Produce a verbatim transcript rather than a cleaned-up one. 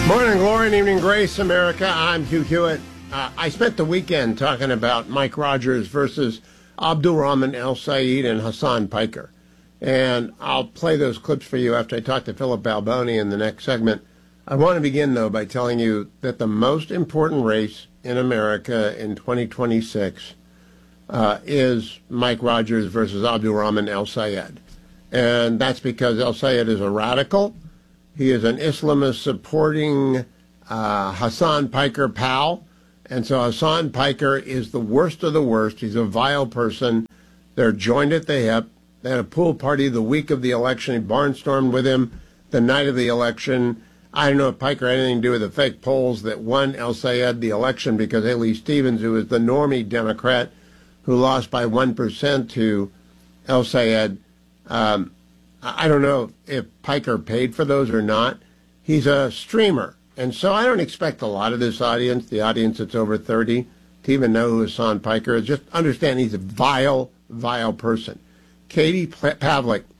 Morning glory and evening grace, America. I'm Hugh Hewitt. Uh, I spent the weekend talking about Mike Rogers versus Abdul Rahman El Sayed and Hassan Piker. And I'll play those clips for you after I talk to Philip Balboni in the next segment. I want to begin, though, by telling you that the most important race in America in twenty twenty-six uh, is Mike Rogers versus Abdul Rahman El Sayed. And that's because El Sayed is a radical. He is an Islamist supporting uh, Hassan Piker pal. And so Hassan Piker is the worst of the worst. He's a vile person. They're joined at the hip. They had a pool party the week of the election. He barnstormed with him the night of the election. I don't know if Piker had anything to do with the fake polls that won El Sayed the election, because Haley Stevens, who is the normie Democrat who lost by one percent to El Sayed, um, I don't know if Piker paid for those or not. He's a streamer. And so I don't expect a lot of this audience, the audience that's over thirty, to even know who Hassan Piker is. Just understand he's a vile, vile person. Katie Pavlik